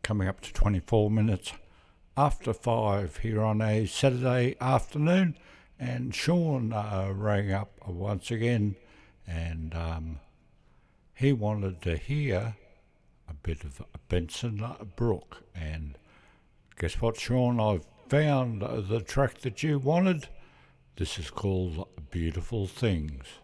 coming up to 24 minutes after 5 here on a Saturday afternoon, and Sean rang up once again, and he wanted to hear a bit of Benson Brook. And guess what, Sean? I've found the track that you wanted. This is called Beautiful Things.